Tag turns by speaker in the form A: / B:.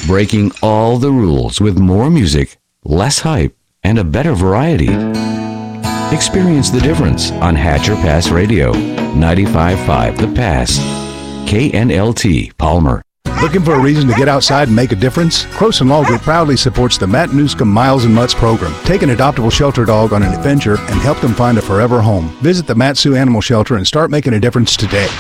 A: breaking all the rules with more music, less hype, and a better variety. Experience the difference on Hatcher Pass Radio, 95.5 The Pass, KNLT Palmer.
B: Looking for a reason to get outside and make a difference? Croson Law Group proudly supports the Matt Newscomb Miles and Mutts program. Take an adoptable shelter dog on an adventure and help them find a forever home. Visit the Mat-Su Animal Shelter and start making a difference today.